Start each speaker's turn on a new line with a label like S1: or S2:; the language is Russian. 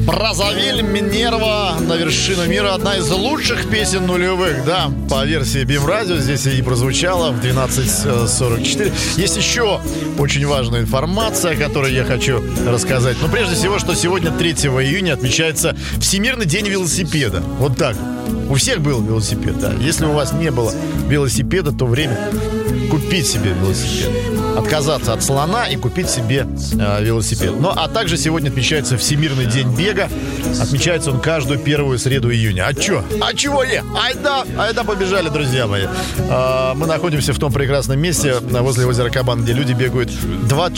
S1: Браззавиль, Минерва на вершину мира. Одна из лучших песен нулевых, да, по версии БИМ-радио. Здесь и прозвучала в 12:44. Есть еще очень важная информация, о которой я хочу рассказать. Но прежде всего, что сегодня, 3 июня, отмечается Всемирный день велосипеда. Вот так. У всех был велосипед, да. Если у вас не было велосипеда, то время купить себе велосипед. Отказаться от слона и купить себе велосипед. Ну, а также сегодня отмечается Всемирный день бега. Отмечается он каждую первую среду июня. А чё? А чего не? Айда побежали, друзья мои. Мы находимся в том прекрасном месте возле озера Кабан, где люди бегают 20